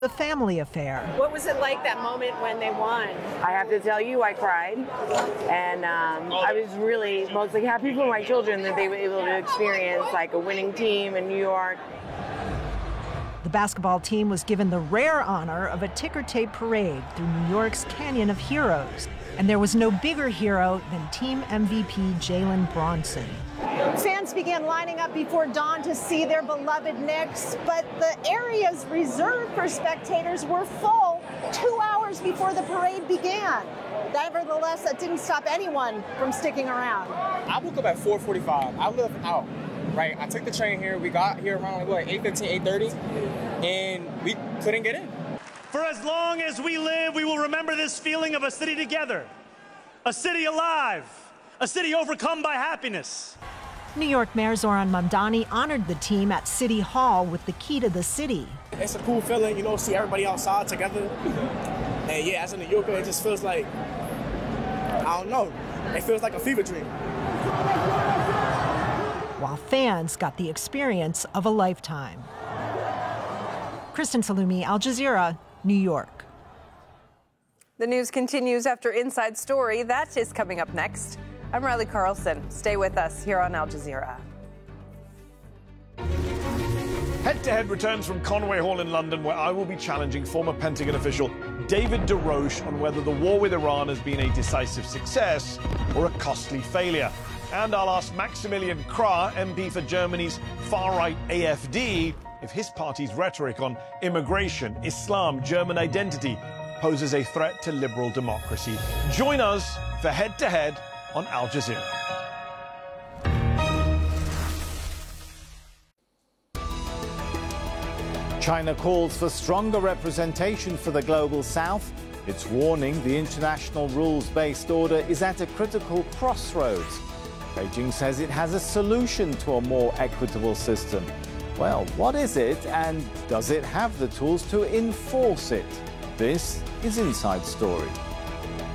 the family affair. What was it like that moment when they won? I have to tell you, I cried, and I was really mostly happy for my children that they were able to experience like a winning team in New York. The basketball team was given the rare honor of a ticker tape parade through New York's Canyon of Heroes. And there was no bigger hero than team MVP Jalen Bronson. Fans began lining up before dawn to see their beloved Knicks, but the areas reserved for spectators were full 2 hours before the parade began. Nevertheless, that didn't stop anyone from sticking around. I woke up at 4:45. I live out. Right, I took the train here. We got here around like 8:15, 8:30, and we couldn't get in. For as long as we live, we will remember this feeling of a city together, a city alive, a city overcome by happiness. New York Mayor Zoran Mamdani honored the team at City Hall with the key to the city. It's a cool feeling, you know, see everybody outside together. And yeah, as a New Yorker, it just feels like, I don't know, it feels like a fever dream. While fans got the experience of a lifetime. Kristen Salumi, Al Jazeera, New York. The news continues after Inside Story. That is coming up next. I'm Riley Carlson. Stay with us here on Al Jazeera. Head to Head returns from Conway Hall in London, where I will be challenging former Pentagon official David DeRoche on whether the war with Iran has been a decisive success or a costly failure. And I'll ask Maximilian Krah, MP for Germany's far-right AfD, if his party's rhetoric on immigration, Islam, German identity poses a threat to liberal democracy. Join us for Head to Head on Al Jazeera. China calls for stronger representation for the Global South. It's warning the international rules-based order is at a critical crossroads. Beijing says it has a solution to a more equitable system. Well, what is it, and does it have the tools to enforce it? This is Inside Story.